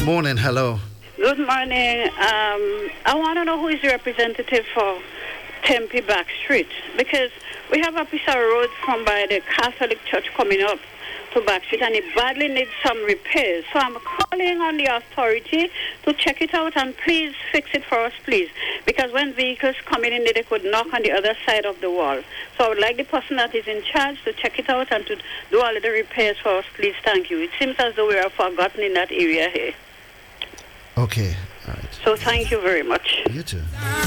Morning, hello. Good morning. I want to know who is the representative for Tempe Back Street, because we have a piece of road from by the Catholic Church coming up to Back Street, and it badly needs some repairs. So I'm calling on the authority to check it out and please fix it for us, please. Because when vehicles coming in, they could knock on the other side of the wall. So I would like the person that is in charge to check it out and to do all of the repairs for us, please. Thank you. It seems as though we are forgotten in that area here. Okay, all right. So thank you very much. You too.